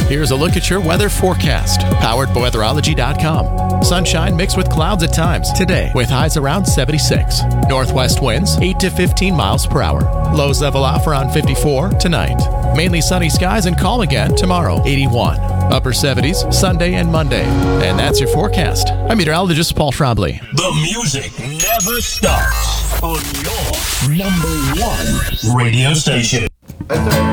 Here's a look at your weather forecast, powered by weatherology.com. Sunshine mixed with clouds at times today, with highs around 76. Northwest winds 8 to 15 miles per hour. Lows level off around 54 tonight. Mainly sunny skies and calm again tomorrow, 81. Upper 70s Sunday and Monday. And that's your forecast. I'm meteorologist Paul Trombley. The music never stops on your number one radio station.